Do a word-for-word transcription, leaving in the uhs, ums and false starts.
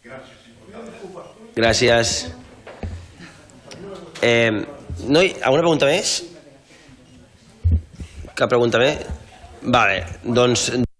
Gràcies. Eh, no hi, alguna pregunta més? Cap pregunta més? Vale, doncs...